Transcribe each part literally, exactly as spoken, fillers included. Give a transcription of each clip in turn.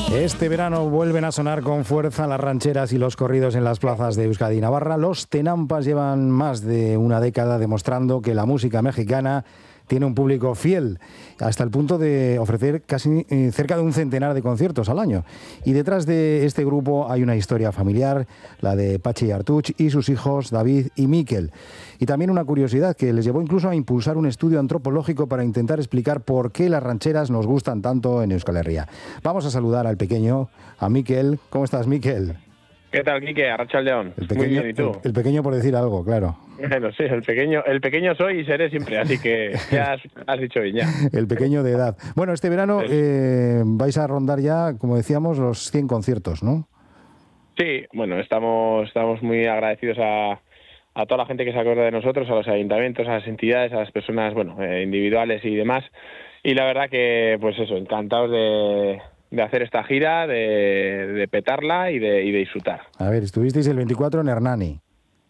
Este verano vuelven a sonar con fuerza las rancheras y los corridos en las plazas de Euskadi y Navarra. Los Tenampas llevan más de una década demostrando que la música mexicana tiene un público fiel, hasta el punto de ofrecer casi eh, cerca de un centenar de conciertos al año. Y detrás de este grupo hay una historia familiar, la de Patxi Artuch y sus hijos David y Mikel. Y también una curiosidad que les llevó incluso a impulsar un estudio antropológico para intentar explicar por qué las rancheras nos gustan tanto en Euskal Herria. Vamos a saludar al pequeño, a Mikel. ¿Cómo estás, Mikel? ¿Qué tal, Quique? Arratsaldeon. El pequeño, Muy bien, ¿y tú? El, el pequeño por decir algo, claro. Bueno, sí, el pequeño, el pequeño soy y seré siempre, así que ya has, has dicho bien, ya. El pequeño de edad. Bueno, este verano eh, vais a rondar ya, como decíamos, los cien conciertos, ¿no? Sí, bueno, estamos, estamos muy agradecidos a, a toda la gente que se acuerda de nosotros, a los ayuntamientos, a las entidades, a las personas, bueno, eh, individuales y demás. Y la verdad que, pues eso, encantados de... de hacer esta gira, de, de petarla y de, y de disfrutar. A ver, estuvisteis el veinticuatro en Hernani.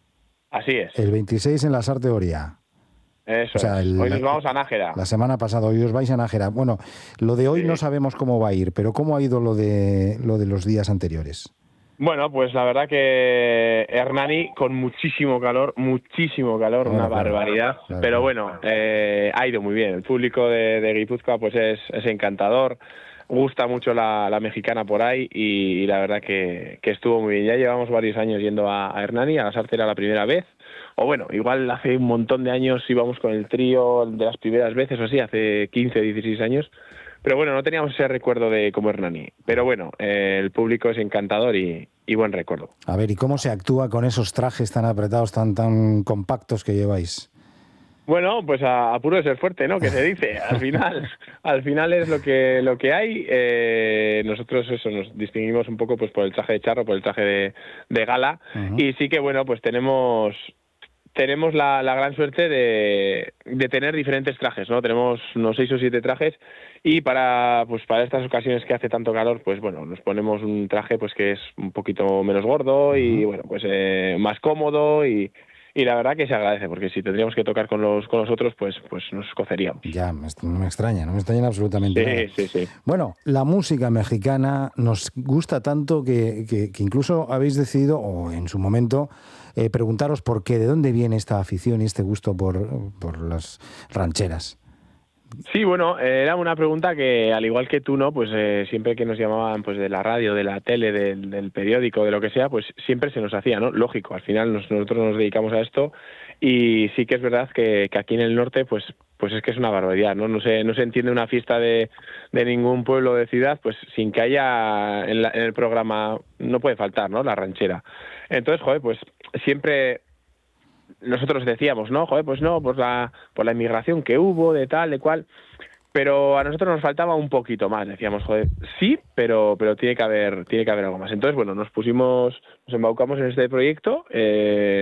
Así es. El veintiséis en la Sarte Oria. Eso o sea, es. El, hoy nos vamos a Nájera. La semana pasada, hoy os vais a Nájera. Bueno, lo de hoy sí. No sabemos cómo va a ir, pero ¿cómo ha ido lo de, lo de los días anteriores? Bueno, pues la verdad que Hernani con muchísimo calor, muchísimo calor, bueno, una claro, barbaridad, claro, pero bueno, eh, ha ido muy bien. El público de, de Guipúzcoa pues es, es encantador. Gusta mucho la, la mexicana por ahí y, y la verdad que, que estuvo muy bien. Ya llevamos varios años yendo a, a Hernani, a la Sarte era la primera vez, o bueno, igual hace un montón de años íbamos con el trío de las primeras veces o así, hace quince, dieciséis años, pero bueno, no teníamos ese recuerdo de como Hernani. Pero bueno, eh, el público es encantador y, y buen recuerdo. A ver, ¿y cómo se actúa con esos trajes tan apretados, tan, tan compactos que lleváis? Bueno, pues a, a puro de ser fuerte, ¿no? Que se dice. Al final, al final es lo que lo que hay. Eh, nosotros eso nos distinguimos un poco, pues por el traje de charro, por el traje de, de gala, uh-huh. Y sí que bueno, pues tenemos tenemos la, la gran suerte de, de tener diferentes trajes, ¿no? Tenemos unos seis o siete trajes y para pues para estas ocasiones que hace tanto calor, pues bueno, nos ponemos un traje pues que es un poquito menos gordo y uh-huh. bueno, pues eh, más cómodo y Y la verdad que se agradece, porque si tendríamos que tocar con los con los otros, pues pues nos coceríamos. Ya, no me extraña, no me extraña absolutamente sí, nada. Sí, sí, sí. Bueno, la música mexicana nos gusta tanto que, que, que incluso habéis decidido, o en su momento, eh, preguntaros por qué, de dónde viene esta afición y este gusto por, por las rancheras. Sí, bueno, era una pregunta que, al igual que tú, ¿no? Pues eh, siempre que nos llamaban pues de la radio, de la tele, del, del periódico, de lo que sea, pues siempre se nos hacía, ¿no? Lógico, al final nos, nosotros nos dedicamos a esto y sí que es verdad que, que aquí en el norte, pues pues es que es una barbaridad, ¿no? No se, no se entiende una fiesta de, de ningún pueblo de ciudad, pues sin que haya en, la, en el programa, no puede faltar, ¿no? La ranchera. Entonces, joder, pues siempre... nosotros decíamos, no, joder, pues no, por la, por la inmigración que hubo, de tal, de cual, pero a nosotros nos faltaba un poquito más, decíamos, joder, sí, pero pero tiene que haber tiene que haber algo más. Entonces, bueno, nos pusimos, nos embaucamos en este proyecto, eh,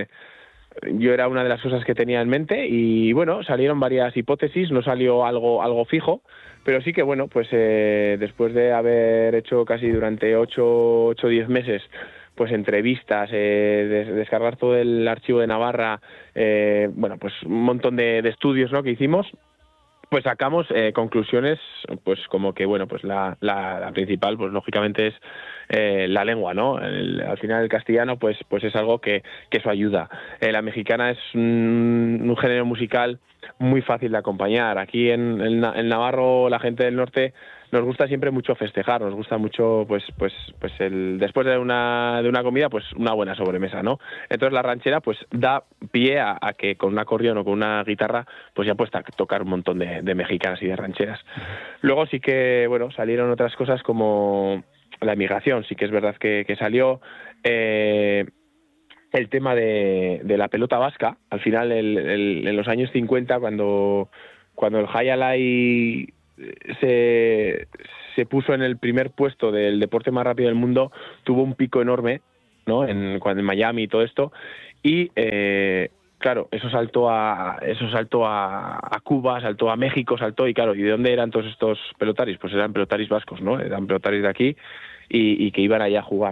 yo era una de las cosas que tenía en mente y bueno, salieron varias hipótesis, no salió algo algo fijo, pero sí que bueno, pues eh, después de haber hecho casi durante ocho, ocho, diez meses pues entrevistas, eh, des- descargar todo el archivo de Navarra, eh, bueno, pues un montón de, de estudios, ¿no?, que hicimos, pues sacamos eh, conclusiones, pues como que, bueno, pues la, la, la principal, pues lógicamente es eh, la lengua, ¿no? El, al final el castellano, pues pues es algo que, que eso ayuda. Eh, la mexicana es un, un género musical muy fácil de acompañar. Aquí en, en, en Navarro, la gente del norte nos gusta siempre mucho festejar, nos gusta mucho, pues, pues, pues el después de una de una comida, pues una buena sobremesa, ¿no? Entonces la ranchera, pues da pie a, a que con un acordeón o con una guitarra, pues ya puedes tocar un montón de, de mexicanas y de rancheras. Luego sí que, bueno, salieron otras cosas como la emigración, sí que es verdad que, que salió. Eh, el tema de, de la pelota vasca, al final el, el, en los años cincuenta, cuando, cuando el Hayalay se, se puso en el primer puesto del deporte más rápido del mundo, tuvo un pico enorme, ¿no?, en, cuando en Miami y todo esto, y eh, claro, eso saltó a eso saltó a, a Cuba, saltó a México, saltó, y claro, ¿y de dónde eran todos estos pelotaris? Pues eran pelotaris vascos, ¿no? Eran pelotaris de aquí y, y que iban allá a jugar.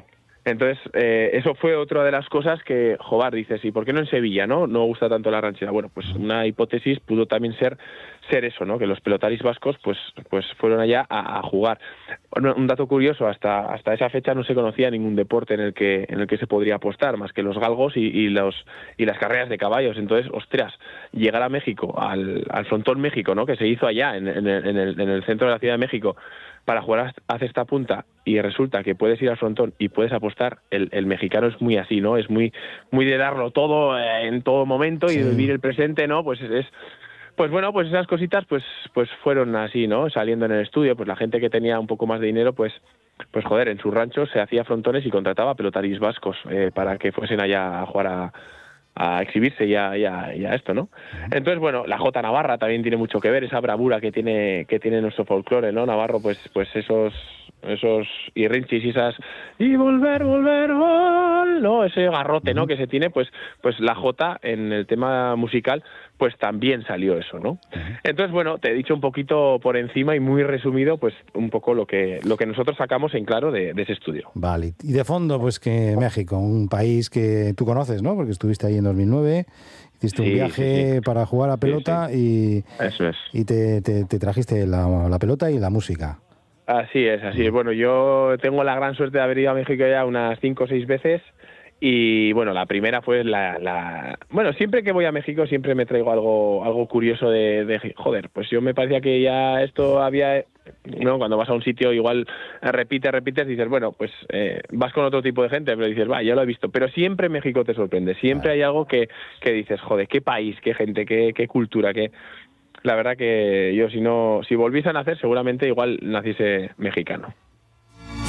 Entonces, eh, eso fue otra de las cosas que, joder, dices, ¿y por qué no en Sevilla, no? No gusta tanto la ranchera. Bueno, pues una hipótesis pudo también ser ser eso, ¿no? Que los pelotaris vascos, pues pues fueron allá a, a jugar. Un dato curioso, hasta hasta esa fecha no se conocía ningún deporte en el que en el que se podría apostar, más que los galgos y, y los y las carreras de caballos. Entonces, ostras, llegar a México, al, al Frontón México, ¿no? Que se hizo allá, en, en, el, en, el, en el centro de la Ciudad de México, para jugar hacia esta punta, y resulta que puedes ir al frontón y puedes apostar. El, el mexicano es muy así, ¿no? Es muy muy de darlo todo eh, en todo momento, sí, y de vivir el presente, ¿no? Pues es, es pues bueno, pues esas cositas pues pues fueron así, ¿no? Saliendo en el estudio, pues la gente que tenía un poco más de dinero, pues pues joder, en sus ranchos se hacía frontones y contrataba pelotaris vascos eh, para que fuesen allá a jugar a a exhibirse y a, y, a, y a esto, ¿no? Entonces, bueno, la Jota Navarra también tiene mucho que ver, esa bravura que tiene que tiene nuestro folclore, ¿no? Navarro, pues pues esos esos irrinchis y esas y volver, volver, vol, ¿no? Ese garrote, ¿no? Que se tiene, pues pues la Jota en el tema musical, pues también salió eso, ¿no? Entonces, bueno, te he dicho un poquito por encima y muy resumido, pues un poco lo que lo que nosotros sacamos en claro de, de ese estudio. Vale. Y de fondo, pues que México, un país que tú conoces, ¿no? Porque estuviste ahí en dos mil nueve, hiciste sí, un viaje sí, sí. para jugar a pelota sí, sí. y, Eso es. y te, te, te trajiste la, la pelota y la música. Así es, así es. Bueno, yo tengo la gran suerte de haber ido a México ya unas cinco o seis veces. Y bueno, la primera fue la, la... Bueno, siempre que voy a México siempre me traigo algo algo curioso de, de... Joder, pues yo me parecía que ya esto había... No, cuando vas a un sitio igual repites, repites, dices, bueno, pues eh, vas con otro tipo de gente, pero dices, va, ya lo he visto. Pero siempre México te sorprende, siempre hay algo que, que dices, joder, qué país, qué gente, qué, qué cultura, qué... La verdad que yo si no, si volviese a nacer seguramente igual naciese mexicano.